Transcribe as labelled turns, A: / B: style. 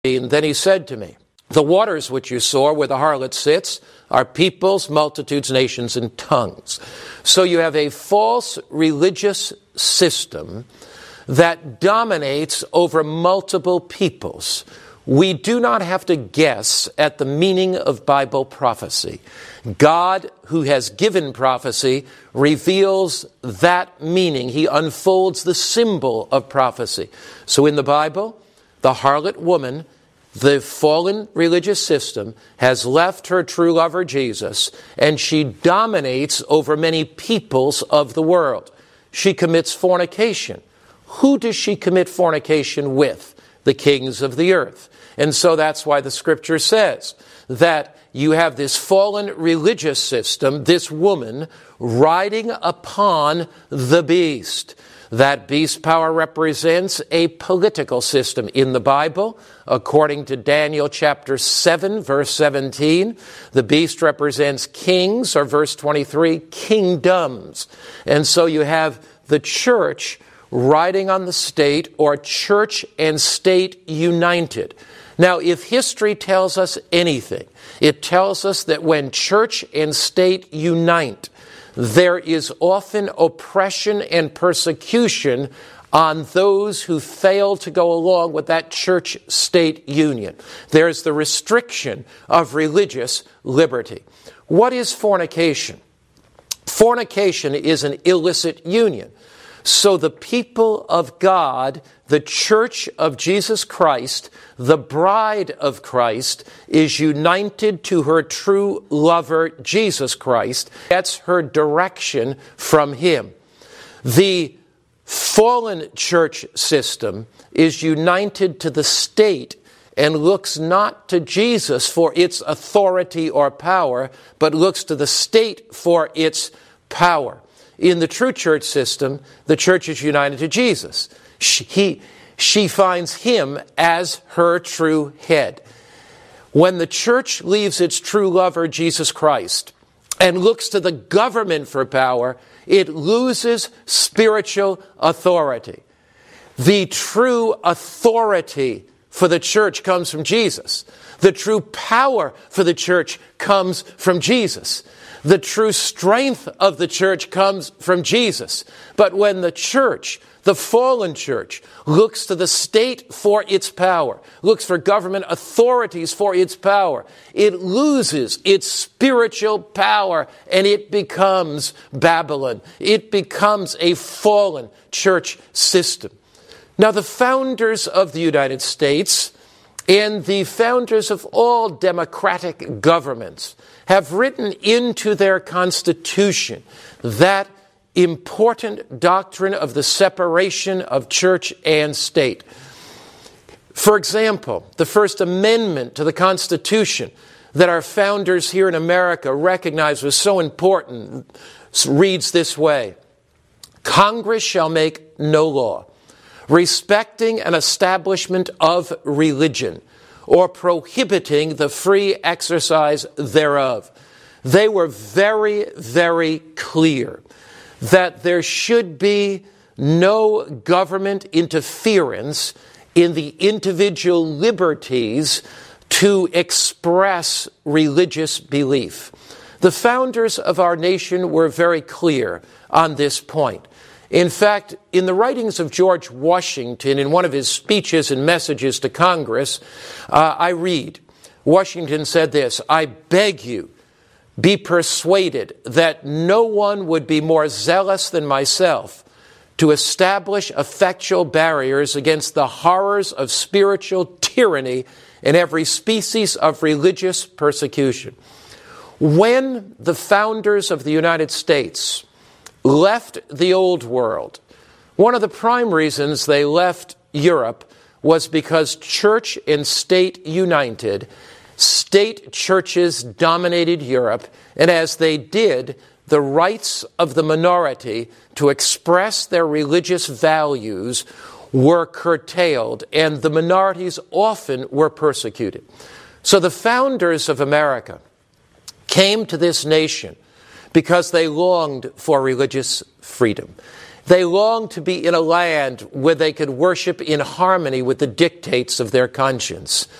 A: Then he said to me, the waters which you saw where the harlot sits are peoples, multitudes, nations, and tongues. So you have a false religious system that dominates over multiple peoples. We do not have to guess at the meaning of Bible prophecy. God, who has given prophecy, reveals that meaning. He unfolds the symbol of prophecy. So in the Bible, the harlot woman, the fallen religious system, has left her true lover Jesus, and she dominates over many peoples of the world. She commits fornication. Who does she commit fornication with? The kings of the earth. And so that's why the scripture says that you have this fallen religious system, this woman riding upon the beast. That beast power represents a political system in the Bible. According to Daniel chapter 7, verse 17, the beast represents kings, or verse 23, kingdoms. And so you have the church riding on the state, or church and state united. Now, if history tells us anything, it tells us that when church and state unite, there is often oppression and persecution on those who fail to go along with that church-state union. There's the restriction of religious liberty. What is fornication? Fornication is an illicit union. So the people of God, the church of Jesus Christ, the bride of Christ, is united to her true lover, Jesus Christ. That's her direction from him. The fallen church system is united to the state and looks not to Jesus for its authority or power, but looks to the state for its power. In the true church system, the church is united to Jesus. She finds him as her true head. When the church leaves its true lover, Jesus Christ, and looks to the government for power, it loses spiritual authority. The true authority for the church comes from Jesus. The true power for the church comes from Jesus. The true strength of the church comes from Jesus. But when the church, the fallen church, looks to the state for its power, looks for government authorities for its power, it loses its spiritual power and it becomes Babylon. It becomes a fallen church system. Now, the founders of the United States and the founders of all democratic governments have written into their Constitution that important doctrine of the separation of church and state. For example, the First Amendment to the Constitution that our founders here in America recognized was so important reads this way: Congress shall make no law respecting an establishment of religion, or prohibiting the free exercise thereof. They were very, very clear that there should be no government interference in the individual liberties to express religious belief. The founders of our nation were very clear on this point. In fact, in the writings of George Washington, in one of his speeches and messages to Congress, I read, Washington said this: I beg you, be persuaded that no one would be more zealous than myself to establish effectual barriers against the horrors of spiritual tyranny and every species of religious persecution. When the founders of the United States left the old world, one of the prime reasons they left Europe was because church and state united. State churches dominated Europe, and as they did, the rights of the minority to express their religious values were curtailed, and the minorities often were persecuted. So the founders of America came to this nation because they longed for religious freedom. They longed to be in a land where they could worship in harmony with the dictates of their conscience.